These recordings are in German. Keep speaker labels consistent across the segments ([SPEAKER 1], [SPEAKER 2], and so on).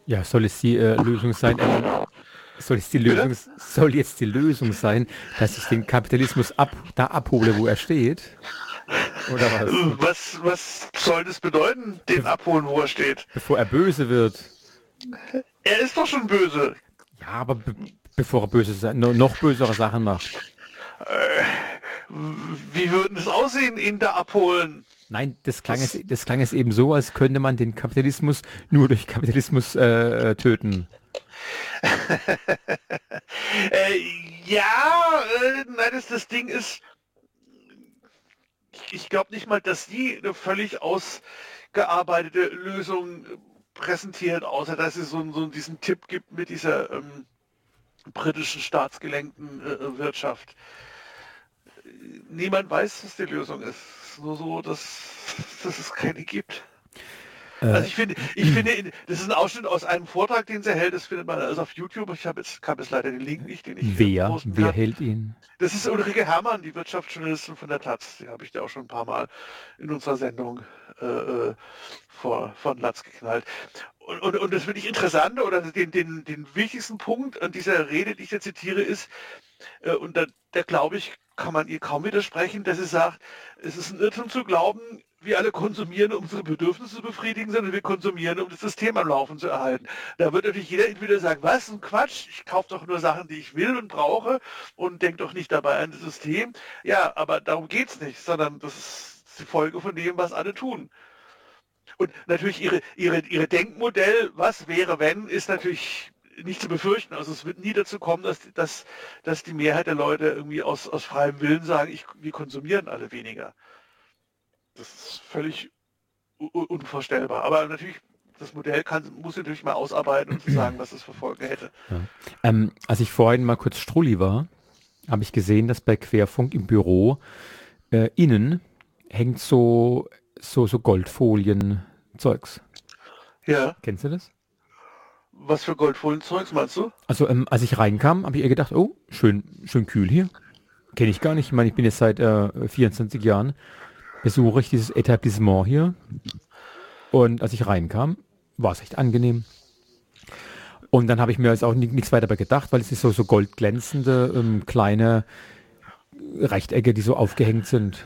[SPEAKER 1] Ja, soll es die Lösung sein,
[SPEAKER 2] Bitte?
[SPEAKER 1] soll jetzt die Lösung sein, dass ich den Kapitalismus da abhole, wo er steht? Oder was?
[SPEAKER 2] Was soll das bedeuten, den
[SPEAKER 1] Be
[SPEAKER 2] abholen, wo er steht?
[SPEAKER 1] bevor er böse wird.
[SPEAKER 2] Er ist doch schon böse.
[SPEAKER 1] Ja, aber bevor er noch bösere Sachen macht.
[SPEAKER 2] Wie würden es aussehen, ihn da abholen?
[SPEAKER 1] Nein,
[SPEAKER 2] Das,
[SPEAKER 1] das klang es eben so, als könnte man den Kapitalismus nur durch Kapitalismus töten.
[SPEAKER 2] äh, ja, nein, das Ding ist, ich glaube nicht mal, dass die eine völlig ausgearbeitete Lösung präsentieren, außer dass es so diesen Tipp gibt mit dieser britischen staatsgelenkten Wirtschaft. Niemand weiß, was die Lösung ist. Nur so, dass es keine gibt.
[SPEAKER 1] Äh,
[SPEAKER 2] Also ich finde, das ist ein Ausschnitt aus einem Vortrag, den sie hält. Das findet man also auf YouTube. Kann jetzt leider den Link nicht, den ich posten
[SPEAKER 1] wer
[SPEAKER 2] kann.
[SPEAKER 1] hält ihn?
[SPEAKER 2] Das ist Ulrike Herrmann, die Wirtschaftsjournalistin von der Taz. Die habe ich dir auch schon ein paar Mal in unserer Sendung vor den Latz geknallt. Und das finde ich interessant, oder den wichtigsten Punkt an dieser Rede, die ich da zitiere, ist, und da glaube ich, kann man ihr kaum widersprechen, dass sie sagt, es ist ein Irrtum zu glauben, wir alle konsumieren, um unsere Bedürfnisse zu befriedigen, sondern wir konsumieren, um das System am Laufen zu erhalten. Da wird natürlich jeder entweder sagen, was, ein Quatsch, ich kaufe doch nur Sachen, die ich will und brauche und denke doch nicht dabei an das System. Ja, aber darum geht es nicht, sondern das ist die Folge von dem, was alle tun. Und natürlich ihre Denkmodell, was wäre, wenn, ist natürlich nicht zu befürchten. Also es wird nie dazu kommen, dass die Mehrheit der Leute irgendwie aus freiem Willen sagen, wir konsumieren alle weniger. Das ist völlig unvorstellbar. Aber natürlich, das Modell muss natürlich mal ausarbeiten und zu sagen, was es für Folgen hätte.
[SPEAKER 1] Ja. Als ich vorhin mal kurz Strulli war, habe ich gesehen, dass bei Querfunk im Büro innen hängt so Goldfolien-Zeugs.
[SPEAKER 2] Ja,
[SPEAKER 1] Kennst du das?
[SPEAKER 2] was für Goldfohlenzeugs meinst du?
[SPEAKER 1] Also als ich reinkam, habe ich eher gedacht, oh, schön kühl hier. Kenne ich gar nicht. Ich meine, ich bin jetzt seit 24 Jahren, besuche ich dieses Etablissement hier. Und als ich reinkam, war es echt angenehm. Und dann habe ich mir jetzt auch nichts weiter dabei gedacht, weil es ist so goldglänzende kleine Rechtecke, die so aufgehängt sind.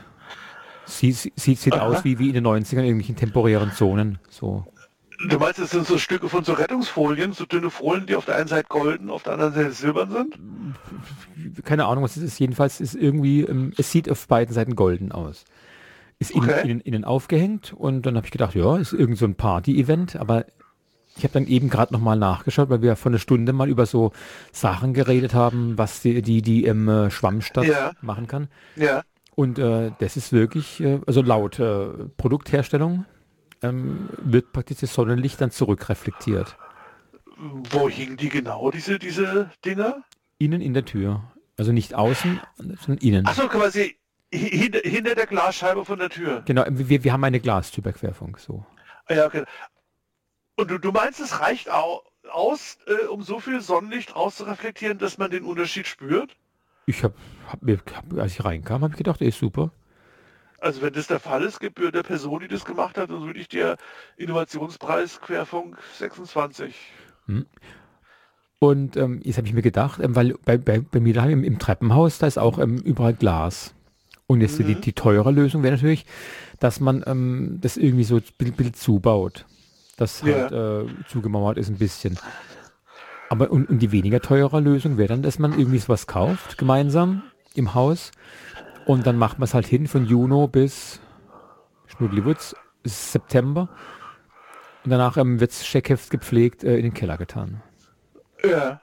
[SPEAKER 1] Sieht aus
[SPEAKER 2] Aha.
[SPEAKER 1] wie in den 90ern in irgendwelchen temporären Zonen. So.
[SPEAKER 2] Du meinst, es sind so Stücke von so Rettungsfolien, so dünne Folien, die auf der einen Seite golden, auf der anderen Seite silbern sind?
[SPEAKER 1] Keine Ahnung, was es ist. Jedenfalls ist irgendwie, es sieht auf beiden Seiten golden aus. Ist
[SPEAKER 2] Okay.
[SPEAKER 1] innen aufgehängt und dann habe ich gedacht, ja, ist irgend so ein Party-Event, aber ich habe dann eben gerade nochmal nachgeschaut, weil wir vor einer Stunde mal über so Sachen geredet haben, was die Schwammstadt
[SPEAKER 2] Ja,
[SPEAKER 1] machen kann.
[SPEAKER 2] ja.
[SPEAKER 1] Und das ist wirklich, also laut Produktherstellung wird praktisch das Sonnenlicht dann zurückreflektiert.
[SPEAKER 2] Wo hingen die genau, diese Dinger?
[SPEAKER 1] Innen in der Tür. Also nicht außen, sondern innen.
[SPEAKER 2] Achso, quasi hinter der Glasscheibe von der Tür.
[SPEAKER 1] Genau, wir haben eine Glastür bei Querfunk, so.
[SPEAKER 2] Ah, ja, okay. Und du meinst, es reicht aus, um so viel Sonnenlicht rauszureflektieren, dass man den Unterschied spürt?
[SPEAKER 1] Ich als ich reinkam, habe ich gedacht, ey, super.
[SPEAKER 2] Also wenn das der Fall ist, gebührt der Person, die das gemacht hat, dann würde ich dir Innovationspreis Querfunk 26.
[SPEAKER 1] Hm. Und jetzt habe ich mir gedacht, weil bei mir daheim im Treppenhaus, da ist auch überall Glas. Und jetzt
[SPEAKER 2] Mhm.
[SPEAKER 1] die teure Lösung wäre natürlich, dass man das irgendwie so Bild zubaut. Das halt
[SPEAKER 2] Ja.
[SPEAKER 1] zugemauert ist ein bisschen. Aber und die weniger teure Lösung wäre dann, dass man irgendwie sowas kauft, gemeinsam im Haus. Und dann macht man es halt hin von Juni bis Schnuddeliwutz, bis September. Und danach wird es Scheckheft gepflegt in den Keller getan.
[SPEAKER 2] Ja.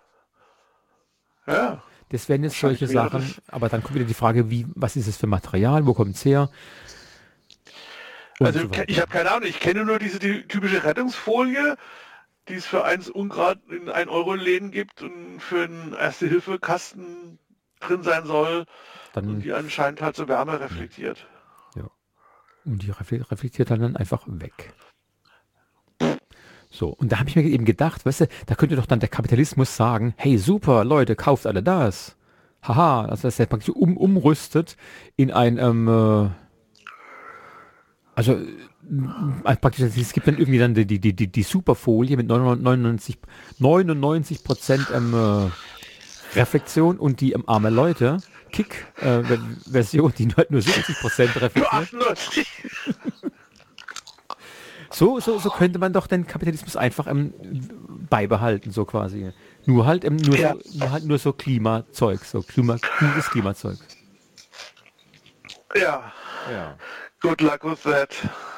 [SPEAKER 2] Ja.
[SPEAKER 1] Das wären jetzt solche
[SPEAKER 2] Wahrscheinlich wäre
[SPEAKER 1] Sachen,
[SPEAKER 2] das.
[SPEAKER 1] aber dann kommt wieder die Frage, was ist es für Material, wo kommt es her und
[SPEAKER 2] Also
[SPEAKER 1] so
[SPEAKER 2] ich
[SPEAKER 1] weiter.
[SPEAKER 2] habe keine Ahnung, ich kenne nur die typische Rettungsfolie, die es für 1 Ungrad in 1 Euro Läden gibt und für einen Erste-Hilfe-Kasten drin sein soll und
[SPEAKER 1] Dann,
[SPEAKER 2] die anscheinend halt so Wärme
[SPEAKER 1] ja,
[SPEAKER 2] reflektiert.
[SPEAKER 1] ja. Und die reflektiert dann einfach weg. So, und da habe ich mir eben gedacht, weißt du, da könnte doch dann der Kapitalismus sagen, hey, super, Leute, kauft alle das. Haha, also dass er praktisch umrüstet in ein, also praktisch, es gibt dann irgendwie dann die Superfolie mit 99% Reflexion und die arme Leute Kick-Version, die halt nur 70% reflektiert.
[SPEAKER 2] 98.
[SPEAKER 1] So könnte man doch den Kapitalismus einfach beibehalten, so quasi. Nur halt nur so Klimazeug, gutes Klimazeug.
[SPEAKER 2] Ja.
[SPEAKER 1] Ja.
[SPEAKER 2] Good luck with that.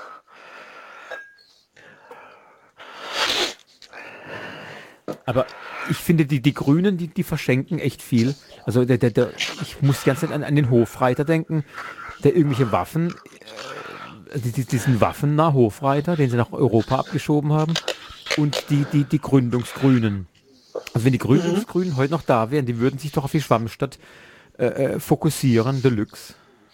[SPEAKER 1] Aber ich finde, die Grünen, die verschenken echt viel. Also ich muss die ganze Zeit an den Hofreiter denken, der irgendwelche Waffen, diesen waffennah Hofreiter, den sie nach Europa abgeschoben haben, und die Gründungsgrünen. Also wenn die Gründungsgrünen heute noch da wären, die würden sich doch auf die Schwammstadt fokussieren, Deluxe.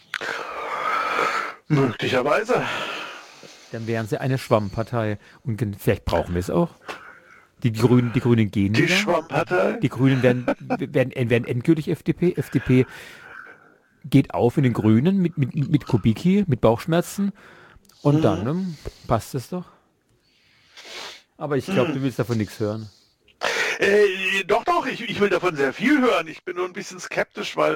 [SPEAKER 2] Möglicherweise.
[SPEAKER 1] Dann wären sie eine Schwammpartei. Und vielleicht brauchen wir es auch. Die Grünen gehen
[SPEAKER 2] Die
[SPEAKER 1] wieder.
[SPEAKER 2] Schwammpartei?
[SPEAKER 1] Die Grünen werden endgültig FDP. FDP geht auf in den Grünen mit Kubicki, mit Bauchschmerzen. Und dann passt es doch. Aber ich glaube, du willst davon nichts hören.
[SPEAKER 2] Doch, ich will davon sehr viel hören. Ich bin nur ein bisschen skeptisch, weil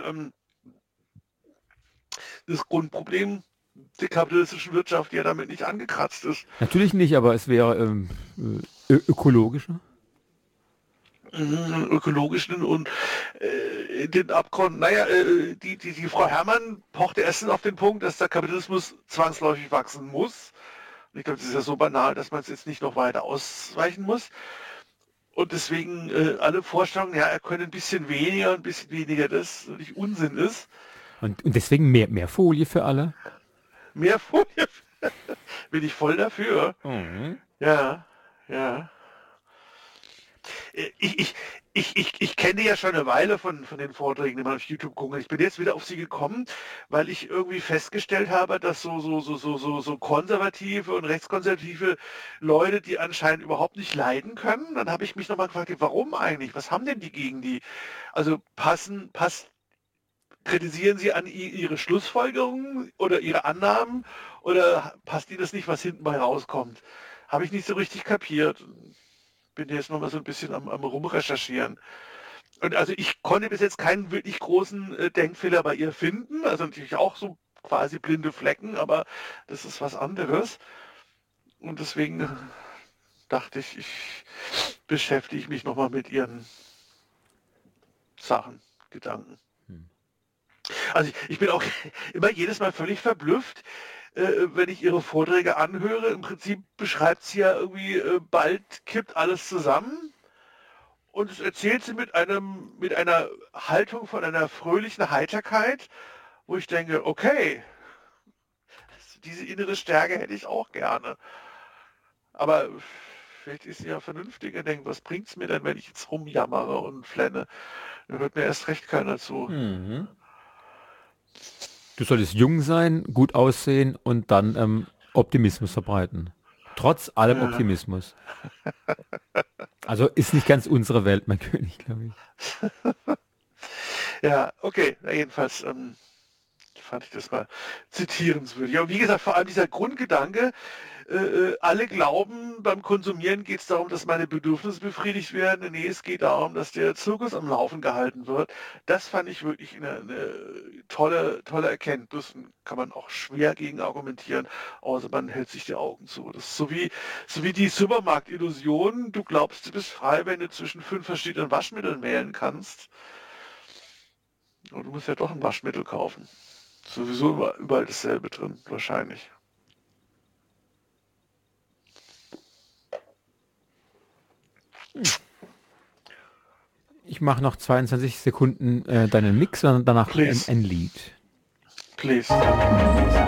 [SPEAKER 2] das Grundproblem der kapitalistischen Wirtschaft ja damit nicht angekratzt ist.
[SPEAKER 1] Natürlich nicht, aber es wäre ökologischer.
[SPEAKER 2] Ökologischen und den Abgrund. Naja, die Frau Herrmann pochte erstens auf den Punkt, dass der Kapitalismus zwangsläufig wachsen muss. Und ich glaube, das ist ja so banal, dass man es jetzt nicht noch weiter ausweichen muss. Und deswegen alle Vorstellungen, ja, er könnte ein bisschen weniger das nicht Unsinn ist.
[SPEAKER 1] Und deswegen mehr Folie für alle.
[SPEAKER 2] Mehr Folie. Bin ich voll dafür.
[SPEAKER 1] Mhm.
[SPEAKER 2] Ja. Ich kenne ja schon eine Weile von den Vorträgen, die man auf YouTube guckt. Ich bin jetzt wieder auf sie gekommen, weil ich irgendwie festgestellt habe, dass so konservative und rechtskonservative Leute, die anscheinend überhaupt nicht leiden können, dann habe ich mich nochmal gefragt, warum eigentlich? Was haben denn die gegen die? Also kritisieren sie an ihre Schlussfolgerungen oder ihre Annahmen oder passt ihnen das nicht, was hinten bei rauskommt? Habe ich nicht so richtig kapiert. Bin jetzt noch mal so ein bisschen am rumrecherchieren. Und also ich konnte bis jetzt keinen wirklich großen Denkfehler bei ihr finden. Also natürlich auch so quasi blinde Flecken, aber das ist was anderes. Und deswegen dachte ich beschäftige mich noch mal mit ihren Sachen, Gedanken. Also ich bin auch immer jedes Mal völlig verblüfft, wenn ich ihre Vorträge anhöre. Im Prinzip beschreibt sie ja irgendwie, bald kippt alles zusammen. Und es erzählt sie mit einer Haltung von einer fröhlichen Heiterkeit, wo ich denke, okay, diese innere Stärke hätte ich auch gerne. Aber vielleicht ist sie ja vernünftiger, denkt, was bringt es mir denn, wenn ich jetzt rumjammere und flenne? Dann hört mir erst recht keiner zu.
[SPEAKER 1] Mhm. Du solltest jung sein, gut aussehen und dann Optimismus verbreiten. Trotz allem Optimismus. Also ist nicht ganz unsere Welt, mein König, glaube ich.
[SPEAKER 2] Ja, okay. Na, jedenfalls fand ich das mal zitierenswürdig. Aber wie gesagt, vor allem dieser Grundgedanke, alle glauben, beim Konsumieren geht es darum, dass meine Bedürfnisse befriedigt werden. Nee, es geht darum, dass der Zirkus am Laufen gehalten wird. Das fand ich wirklich eine tolle Erkenntnis. Kann man auch schwer gegen argumentieren, außer man hält sich die Augen zu. Das ist so wie die Supermarkt-Illusion. Du glaubst, du bist frei, wenn du zwischen 5 verschiedenen Waschmitteln wählen kannst. Und du musst ja doch ein Waschmittel kaufen. Sowieso überall dasselbe drin, wahrscheinlich.
[SPEAKER 1] Ich mache noch 22 Sekunden deinen Mix und danach ein Lied.
[SPEAKER 2] Please.